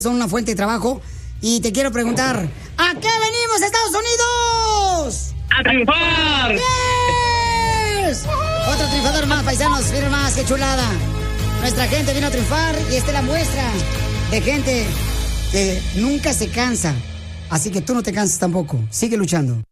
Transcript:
son una fuente de trabajo. Y te quiero preguntar, ¿a qué venimos, Estados Unidos? ¡A triunfar! ¡Yes! Otro triunfador más, paisanos, miren más, qué chulada. Nuestra gente vino a triunfar y esta es la muestra de gente que nunca se cansa. Así que tú no te canses tampoco, sigue luchando.